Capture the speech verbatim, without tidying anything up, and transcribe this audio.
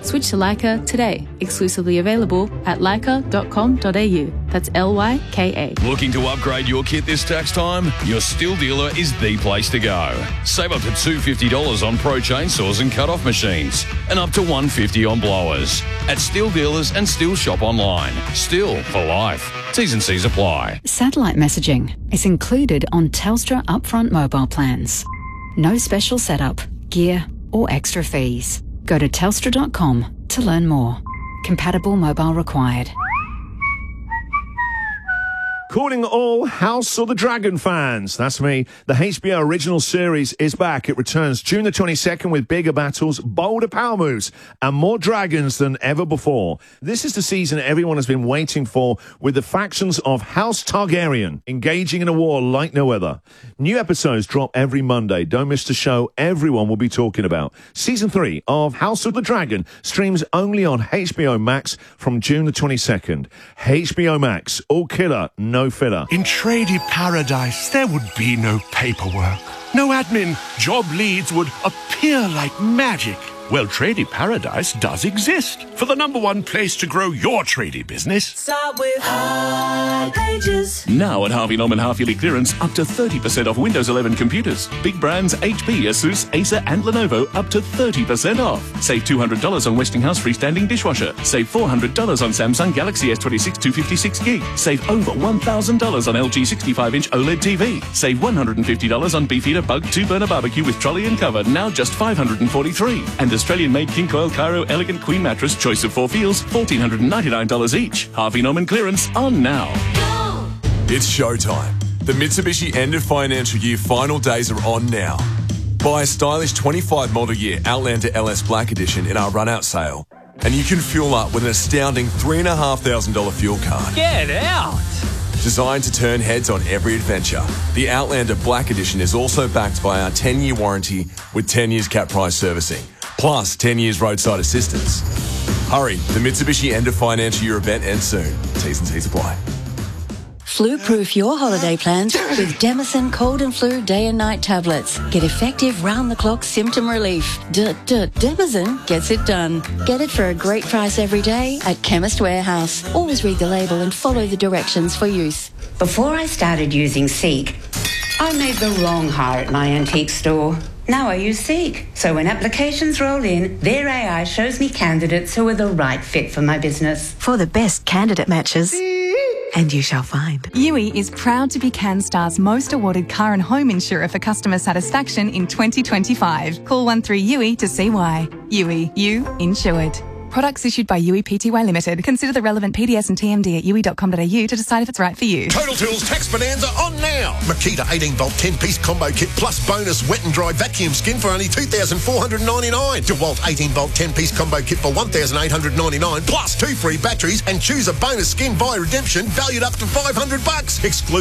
Switch to Leica today. Exclusively available at leica dot com dot a u. That's L Y K A. Looking to upgrade your kit this tax time? Your Stihl dealer is the place to go. Save up to two hundred fifty dollars on pro chainsaws and cut-off machines, and up to one hundred fifty dollars on blowers. At Stihl dealers and Stihl shop online. Stihl for life. T's and C's apply. Satellite messaging is included on Telstra upfront mobile plans. No special setup, gear, or extra fees. Go to telstra dot com to learn more. Compatible mobile required. Calling all House of the Dragon fans. That's me. The H B O original series is back. It returns June the twenty-second with bigger battles, bolder power moves, and more dragons than ever before. This is the season everyone has been waiting for, with the factions of House Targaryen engaging in a war like no other. New episodes drop every Monday. Don't miss the show everyone will be talking about. Season three of House of the Dragon streams only on H B O Max from June the twenty-second. H B O Max, all killer, no filler. In Tradie Paradise, there would be no paperwork, no admin. Job leads would appear like magic. Well, Tradie Paradise does exist for the number one place to grow your tradie business. Start with High Pages. Now at Harvey Norman half-yearly clearance, up to thirty percent off Windows eleven computers. Big brands H P, Asus, Acer and Lenovo up to thirty percent off. Save two hundred dollars on Westinghouse freestanding dishwasher. Save four hundred dollars on Samsung Galaxy S twenty-six two fifty-six gig. Save over one thousand dollars on L G sixty-five inch OLED T V. Save one hundred fifty dollars on Beefeater Bug two burner barbecue with trolley and cover, now just five hundred forty-three dollars. And Australian-made King Coil Cairo Elegant Queen Mattress, choice of four feels, one thousand four hundred ninety-nine dollars each. Harvey Norman clearance on now. Go! It's showtime. The Mitsubishi end of financial year final days are on now. Buy a stylish twenty-five model year Outlander L S Black Edition in our run-out sale, and you can fuel up with an astounding three thousand five hundred dollars fuel card. Get out! Designed to turn heads on every adventure, the Outlander Black Edition is also backed by our ten-year warranty with ten years cap price servicing, plus ten years roadside assistance. Hurry, the Mitsubishi end of financial year event ends soon. T's and C's apply. Flu-proof your holiday plans with Demison Cold and Flu Day and Night tablets. Get effective round-the-clock symptom relief. D-d-Demison gets it done. Get it for a great price every day at Chemist Warehouse. Always read the label and follow the directions for use. Before I started using Seek, I made the wrong hire at my antique store. Now I use Seek, so when applications roll in, their A I shows me candidates who are the right fit for my business. For the best candidate matches, and you shall find. U I is proud to be CanStar's most awarded car and home insurer for customer satisfaction in twenty twenty-five. Call one three U I to see why. U I, you insured. Products issued by U I Pty Limited. Consider the relevant P D S and T M D at U I dot com dot a u to decide if it's right for you. Total Tools Tax Bonanza on now. Makita eighteen volt ten piece combo kit plus bonus wet and dry vacuum skin for only two thousand four hundred ninety-nine dollars. DeWalt eighteen volt ten piece combo kit for one thousand eight hundred ninety-nine dollars plus two free batteries, and choose a bonus skin via redemption valued up to five hundred bucks. Exclusive